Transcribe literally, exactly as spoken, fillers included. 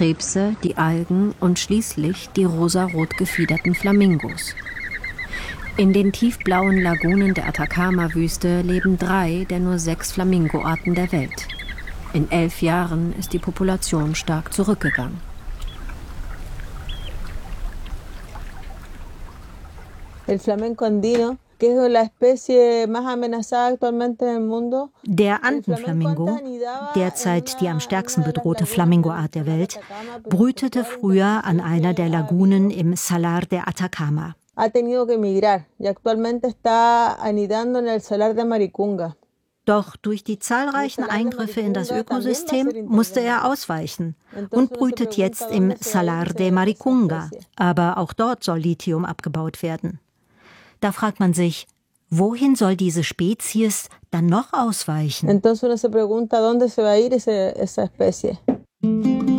Krebse, die Algen und schließlich die rosarot gefiederten Flamingos. In den tiefblauen Lagunen der Atacama-Wüste leben drei der nur sechs Flamingoarten der Welt. In elf Jahren ist die Population stark zurückgegangen. El flamenco andino, que es la especie más amenazada actualmente en el mundo. Der Andenflamingo, derzeit die am stärksten bedrohte Flamingoart der Welt, brütete früher an einer der Lagunen im Salar de Atacama. Ha tenido que emigrar y actualmente está anidando en el Salar de Maricunga. Doch durch die zahlreichen Eingriffe in das Ökosystem musste er ausweichen und brütet jetzt im Salar de Maricunga. Aber auch dort soll Lithium abgebaut werden. Da fragt man sich, wohin soll diese Spezies dann noch ausweichen? Entonces uno se pregunta, ¿dónde se va a ir esa especie?